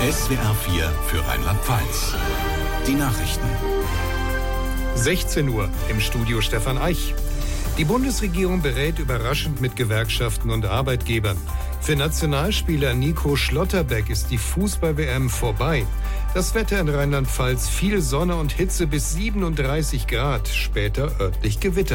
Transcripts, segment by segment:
SWR 4 für Rheinland-Pfalz. Die Nachrichten. 16 Uhr, im Studio Stefan Eich. Die Bundesregierung berät überraschend mit Gewerkschaften und Arbeitgebern. Für Nationalspieler Nico Schlotterbeck ist die Fußball-WM vorbei. Das Wetter in Rheinland-Pfalz: viel Sonne und Hitze bis 37 Grad, später örtlich Gewitter.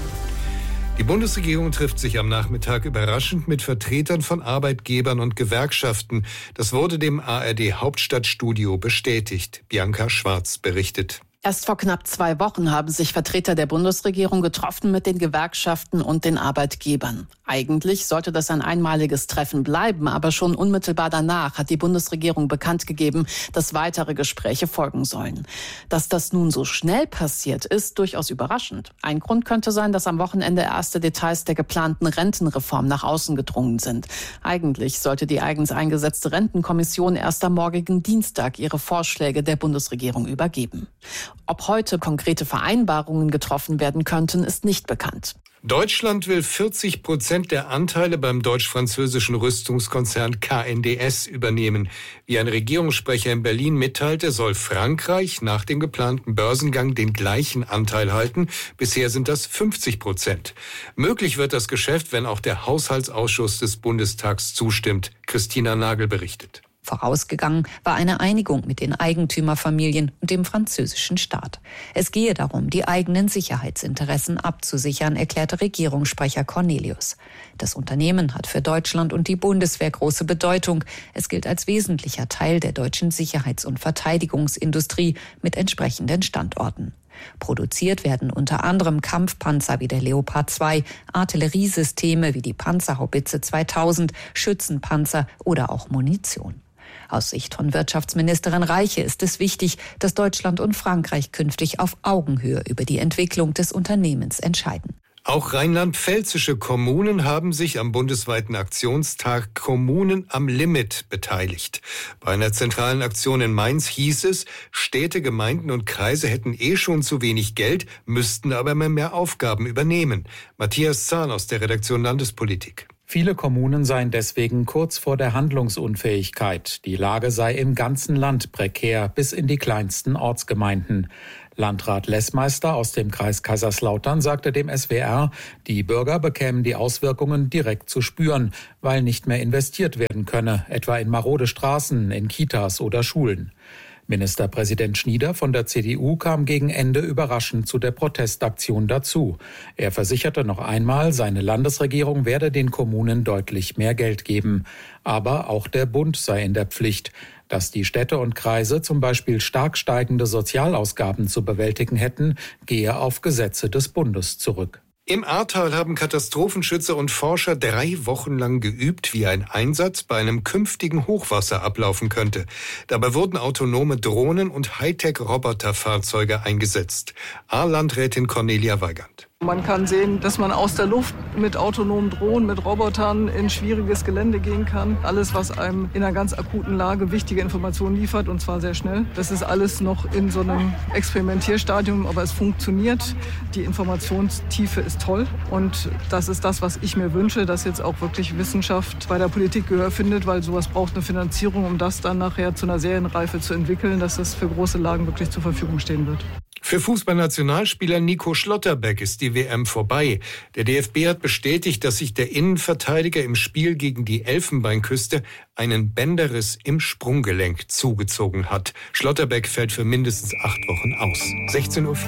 Die Bundesregierung trifft sich am Nachmittag überraschend mit Vertretern von Arbeitgebern und Gewerkschaften. Das wurde dem ARD Hauptstadtstudio bestätigt. Bianca Schwarz berichtet. Erst vor knapp 2 Wochen haben sich Vertreter der Bundesregierung getroffen mit den Gewerkschaften und den Arbeitgebern. Eigentlich sollte das ein einmaliges Treffen bleiben, aber schon unmittelbar danach hat die Bundesregierung bekannt gegeben, dass weitere Gespräche folgen sollen. Dass das nun so schnell passiert, ist durchaus überraschend. Ein Grund könnte sein, dass am Wochenende erste Details der geplanten Rentenreform nach außen gedrungen sind. Eigentlich sollte die eigens eingesetzte Rentenkommission erst am morgigen Dienstag ihre Vorschläge der Bundesregierung übergeben. Ob heute konkrete Vereinbarungen getroffen werden könnten, ist nicht bekannt. Deutschland will 40% der Anteile beim deutsch-französischen Rüstungskonzern KNDS übernehmen. Wie ein Regierungssprecher in Berlin mitteilte, soll Frankreich nach dem geplanten Börsengang den gleichen Anteil halten. Bisher sind das 50%. Möglich wird das Geschäft, wenn auch der Haushaltsausschuss des Bundestags zustimmt. Christina Nagel berichtet. Vorausgegangen war eine Einigung mit den Eigentümerfamilien und dem französischen Staat. Es gehe darum, die eigenen Sicherheitsinteressen abzusichern, erklärte Regierungssprecher Cornelius. Das Unternehmen hat für Deutschland und die Bundeswehr große Bedeutung. Es gilt als wesentlicher Teil der deutschen Sicherheits- und Verteidigungsindustrie mit entsprechenden Standorten. Produziert werden unter anderem Kampfpanzer wie der Leopard 2, Artilleriesysteme wie die Panzerhaubitze 2000, Schützenpanzer oder auch Munition. Aus Sicht von Wirtschaftsministerin Reiche ist es wichtig, dass Deutschland und Frankreich künftig auf Augenhöhe über die Entwicklung des Unternehmens entscheiden. Auch rheinland-pfälzische Kommunen haben sich am bundesweiten Aktionstag Kommunen am Limit beteiligt. Bei einer zentralen Aktion in Mainz hieß es, Städte, Gemeinden und Kreise hätten schon zu wenig Geld, müssten aber mehr Aufgaben übernehmen. Matthias Zahn aus der Redaktion Landespolitik. Viele Kommunen seien deswegen kurz vor der Handlungsunfähigkeit. Die Lage sei im ganzen Land prekär, bis in die kleinsten Ortsgemeinden. Landrat Lessmeister aus dem Kreis Kaiserslautern sagte dem SWR, die Bürger bekämen die Auswirkungen direkt zu spüren, weil nicht mehr investiert werden könne, etwa in marode Straßen, in Kitas oder Schulen. Ministerpräsident Schnieder von der CDU kam gegen Ende überraschend zu der Protestaktion dazu. Er versicherte noch einmal, seine Landesregierung werde den Kommunen deutlich mehr Geld geben. Aber auch der Bund sei in der Pflicht. Dass die Städte und Kreise zum Beispiel stark steigende Sozialausgaben zu bewältigen hätten, gehe auf Gesetze des Bundes zurück. Im Ahrtal haben Katastrophenschützer und Forscher 3 Wochen lang geübt, wie ein Einsatz bei einem künftigen Hochwasser ablaufen könnte. Dabei wurden autonome Drohnen und Hightech-Roboterfahrzeuge eingesetzt. Ahrlandrätin Cornelia Weigand. Man kann sehen, dass man aus der Luft mit autonomen Drohnen, mit Robotern in schwieriges Gelände gehen kann. Alles, was einem in einer ganz akuten Lage wichtige Informationen liefert, und zwar sehr schnell. Das ist alles noch in so einem Experimentierstadium, aber es funktioniert. Die Informationstiefe ist toll und das ist das, was ich mir wünsche, dass jetzt auch wirklich Wissenschaft bei der Politik Gehör findet, weil sowas braucht eine Finanzierung, um das dann nachher zu einer Serienreife zu entwickeln, dass das für große Lagen wirklich zur Verfügung stehen wird. Für Fußballnationalspieler Nico Schlotterbeck ist die WM vorbei. Der DFB hat bestätigt, dass sich der Innenverteidiger im Spiel gegen die Elfenbeinküste einen Bänderriss im Sprunggelenk zugezogen hat. Schlotterbeck fällt für mindestens 8 Wochen aus. 16:04 Uhr.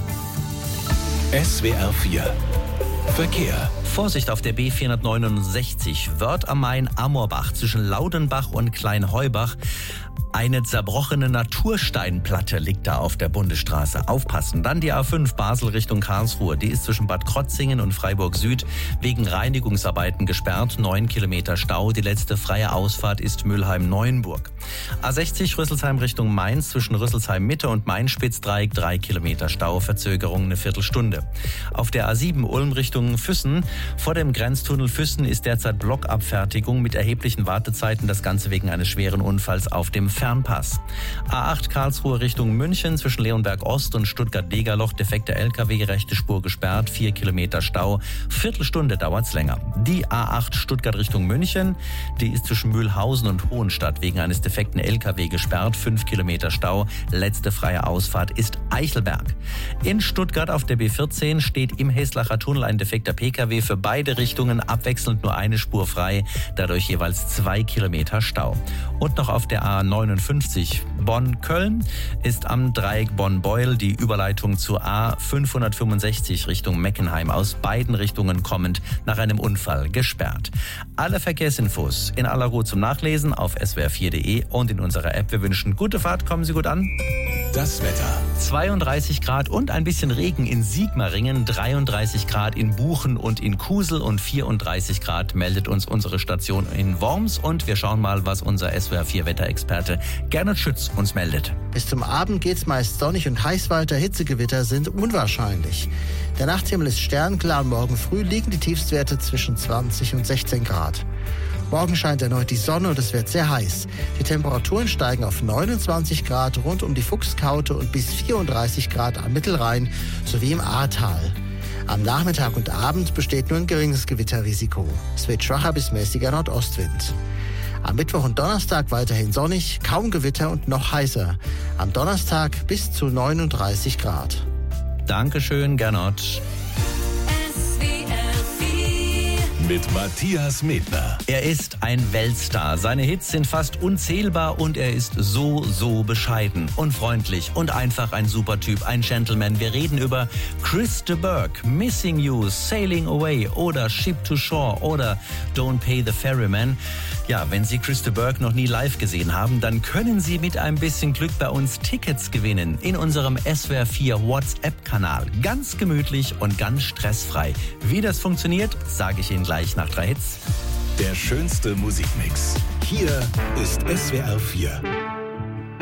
SWR 4 Verkehr. Vorsicht auf der B469 Wörth am Main, Amorbach zwischen Laudenbach und Kleinheubach. Eine zerbrochene Natursteinplatte liegt da auf der Bundesstraße. Aufpassen. Dann die A5 Basel Richtung Karlsruhe. Die ist zwischen Bad Krotzingen und Freiburg Süd wegen Reinigungsarbeiten gesperrt. 9 Kilometer Stau. Die letzte freie Ausfahrt ist Mülheim-Neuenburg. A60 Rüsselsheim Richtung Mainz zwischen Rüsselsheim Mitte und Main-Spitz-Dreieck 3 Kilometer Stau. Verzögerung eine Viertelstunde. Auf der A7 Ulm Richtung Füssen. Vor dem Grenztunnel Füssen ist derzeit Blockabfertigung mit erheblichen Wartezeiten. Das Ganze wegen eines schweren Unfalls auf dem Fernpass. A8 Karlsruhe Richtung München zwischen Leonberg Ost und Stuttgart-Degerloch defekter LKW, rechte Spur gesperrt, 4 Kilometer Stau. Viertelstunde dauert's länger. Die A8 Stuttgart Richtung München, die ist zwischen Mühlhausen und Hohenstadt wegen eines defekten geparkten LKW gesperrt, 5 Kilometer Stau. Letzte freie Ausfahrt ist Eichelberg. In Stuttgart auf der B14 steht im Heslacher Tunnel ein defekter PKW, für beide Richtungen abwechselnd nur eine Spur frei, dadurch jeweils 2 Kilometer Stau. Und noch auf der A59 Bonn-Köln ist am Dreieck Bonn-Beuel die Überleitung zur A565 Richtung Meckenheim aus beiden Richtungen kommend nach einem Unfall gesperrt. Alle Verkehrsinfos in aller Ruhe zum Nachlesen auf swr4.de und in unserer App. Wir wünschen gute Fahrt, kommen Sie gut an. Das Wetter. 32 Grad und ein bisschen Regen in Sigmaringen, 33 Grad in Buchen und in Kusel und 34 Grad meldet uns unsere Station in Worms. Und wir schauen mal, was unser SWR4-Wetterexperte Gernot Schütz uns meldet. Bis zum Abend geht's meist sonnig und heiß weiter. Hitzegewitter sind unwahrscheinlich. Der Nachthimmel ist sternklar und morgen früh liegen die Tiefstwerte zwischen 20 und 16 Grad. Morgen scheint erneut die Sonne und es wird sehr heiß. Die Temperaturen steigen auf 29 Grad rund um die Fuchskaute und bis 34 Grad am Mittelrhein sowie im Ahrtal. Am Nachmittag und Abend besteht nur ein geringes Gewitterrisiko. Es wird schwacher bis mäßiger Nordostwind. Am Mittwoch und Donnerstag weiterhin sonnig, kaum Gewitter und noch heißer. Am Donnerstag bis zu 39 Grad. Dankeschön, Gernot. Mit Matthias Medner. Er ist ein Weltstar. Seine Hits sind fast unzählbar und er ist so bescheiden und freundlich und einfach ein super Typ, ein Gentleman. Wir reden über Chris de Burgh, Missing You, Sailing Away oder Ship to Shore oder Don't Pay the Ferryman. Ja, wenn Sie Chris de Burgh noch nie live gesehen haben, dann können Sie mit ein bisschen Glück bei uns Tickets gewinnen in unserem SWR4 WhatsApp-Kanal. Ganz gemütlich und ganz stressfrei. Wie das funktioniert, sage ich Ihnen gleich nach 3 Hits. Der schönste Musikmix. Hier ist SWR4.